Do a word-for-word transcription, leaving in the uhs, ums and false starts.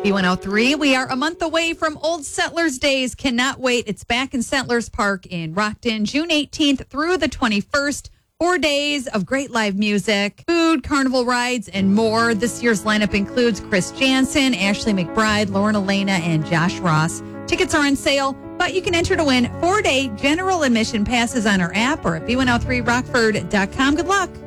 B one oh three, we are a month away from Old Settlers Days. Cannot wait. It's back in Settlers Park in Rockton, June eighteenth through the twenty-first. Four days of great live music, food, carnival rides, and more. This year's lineup includes Chris Jansen, Ashley McBride, Lauren Elena, and Josh Ross. Tickets are on sale, but you can enter to win four-day general admission passes on our app or at B one oh three rockford dot com. Good luck.